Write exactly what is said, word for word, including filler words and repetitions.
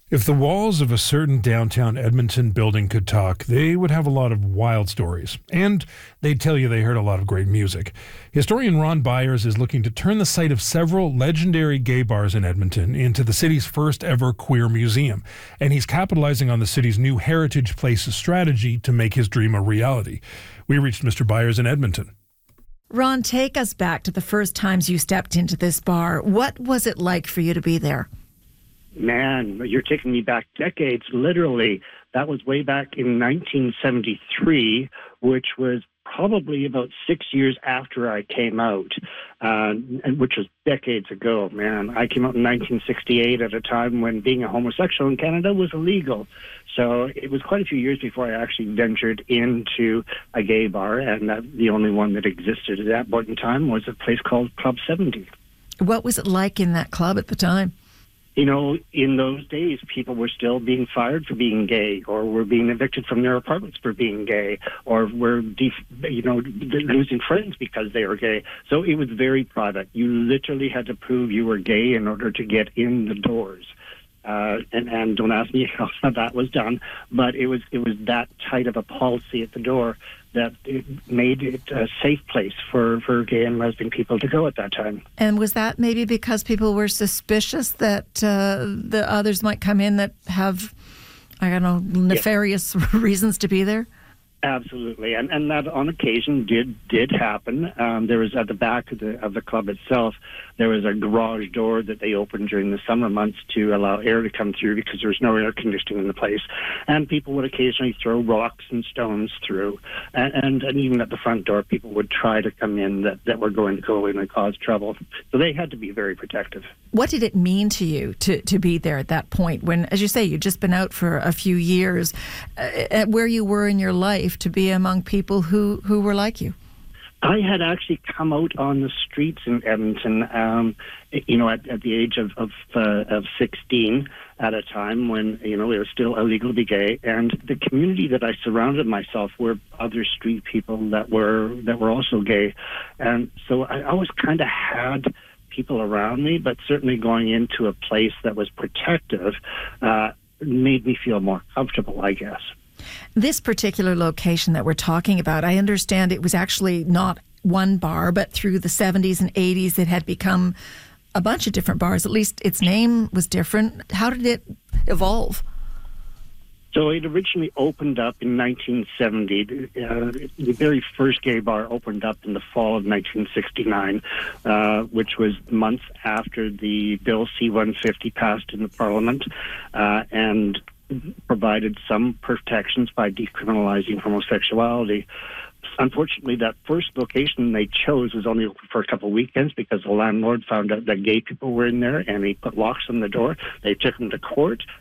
If the walls of a certain downtown Edmonton building could talk, they would have a lot of wild stories. And they'd tell you they heard a lot of great music. Historian Ron Byers is looking to turn the site of several legendary gay bars in Edmonton into the city's first ever queer museum. And he's capitalizing on the city's new Heritage Places strategy to make his dream a reality. We reached Mister Byers in Edmonton. Ron, take us back to the first times you stepped into this bar. What was it like for you to be there? Man, you're taking me back decades, literally. That was way back in nineteen seventy-three, which was probably about six years after I came out, uh, and which was decades ago, man. I came out in nineteen sixty-eight at a time when being a homosexual in Canada was illegal. So it was quite a few years before I actually ventured into a gay bar, and that, the only one that existed at that point in time was a place called Club seventy. What was it like in that club at the time? You know, in those days, people were still being fired for being gay, or were being evicted from their apartments for being gay, or were, def- you know, losing friends because they were gay. So it was very private. You literally had to prove you were gay in order to get in the doors. Uh, and, and don't ask me how that was done, but it was it was that tight of a policy at the door that it made it a safe place for, for gay and lesbian people to go at that time. And was that maybe because people were suspicious that uh, the others might come in that have, I don't know, nefarious yes. reasons to be there? Absolutely, and and that on occasion did did happen. Um, there was at the back of the of the club itself, there was a garage door that they opened during the summer months to allow air to come through because there was no air conditioning in the place, and people would occasionally throw rocks and stones through, and and, and even at the front door, people would try to come in that, that were going to go in and cause trouble. So they had to be very protective. What did it mean to you to, to be there at that point when, as you say, you'd just been out for a few years, uh, where you were in your life to be among people who, who were like you? I had actually come out on the streets in Edmonton, um, you know, at, at the age of of, uh, of sixteen at a time when, you know, it was still illegal to be gay. And the community that I surrounded myself were other street people that were that were also gay. And so I always kind of had people around me, but certainly going into a place that was protective uh, made me feel more comfortable, I guess. This particular location that we're talking about, I understand it was actually not one bar, but through the seventies and eighties it had become a bunch of different bars. At least its name was different. How did it evolve? So it originally opened up in nineteen seventy. Uh, the very first gay bar opened up in the fall of nineteen sixty-nine, uh, which was months after the Bill C one fifty passed in the Parliament, uh, and provided some protections by decriminalizing homosexuality. Unfortunately, that first location they chose was only open for a couple of weekends because the landlord found out that gay people were in there and he put locks on the door. They took them to court